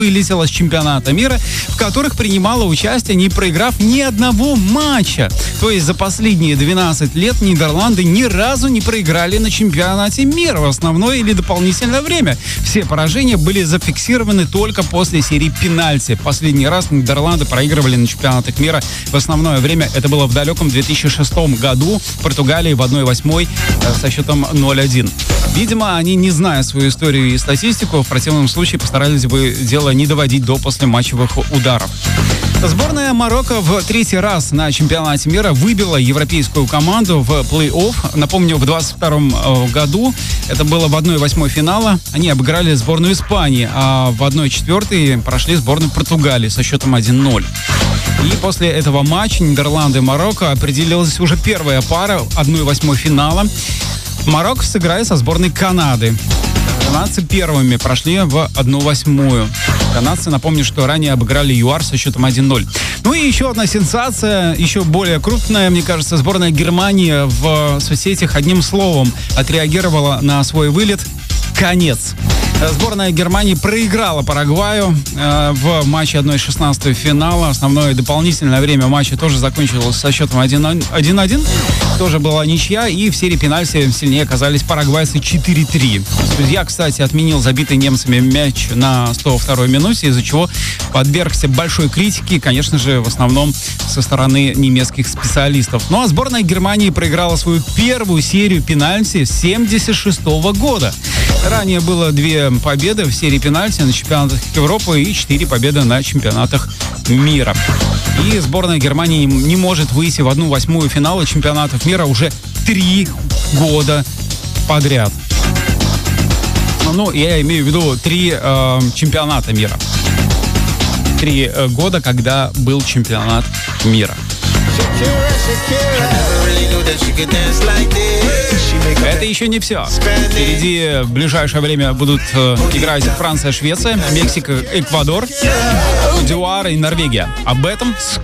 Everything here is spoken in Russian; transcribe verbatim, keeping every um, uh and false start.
вылетела с чемпионата мира, в которых принимала участие, не проиграв ни одного матча. То есть за последние двенадцать лет Нидерланды ни разу не проиграли на чемпионате мира в основное или дополнительное время. Все поражения были зафиксированы только после серии пенальти. Последний раз Нидерланды проигрывали на чемпионатах мира в основное время. Это было в далеком две тысячи шестом году в Португалии в одна восьмая со счетом ноль один. Видимо, они, не зная свою историю и статистику, в противном случае постарались бы дело не доводить до послематчевых ударов. Сборная Марокко в третий раз на чемпионате мира выбила европейскую команду в плей-офф. Напомню, в двадцать втором году, это было в одна восьмая финала, они обыграли сборную Испании, а в одна четвертая прошли сборную Португалии со счетом один ноль. И после этого матча Нидерланды и Марокко определилась уже первая пара одна восьмая финала. Марокко сыграет со сборной Канады. Канадцы первыми прошли в одна восьмая. Канадцы, напомню, что ранее обыграли ЮАР со счетом один ноль. Ну и еще одна сенсация, еще более крупная, мне кажется, сборная Германии в соцсетях одним словом отреагировала на свой вылет. Конец. Сборная Германии проиграла Парагваю э, в матче одна шестнадцатая финала. Основное дополнительное время матча тоже закончилось со счетом один один. Тоже была ничья, и в серии пенальти сильнее оказались парагвайцы четыре три. Судья, кстати, отменил забитый немцами мяч на сто второй минуте, из-за чего подвергся большой критике, конечно же, в основном со стороны немецких специалистов. Ну а сборная Германии проиграла свою первую серию пенальти с семьдесят шестого года. Ранее было две победы в серии пенальти на чемпионатах Европы и четыре победы на чемпионатах мира. И сборная Германии не может выйти в одна восьмая финала чемпионатов мира уже три года подряд. Ну, я имею в виду три э, чемпионата мира. Три э, года, когда был чемпионат мира. Это еще не все. Впереди в ближайшее время будут э, играть Франция, Швеция, Мексика, Эквадор, ЮАР и Норвегия. Об этом